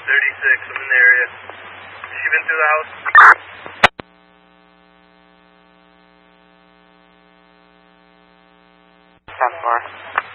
36, I'm in the area. Has she been through the house? South 4.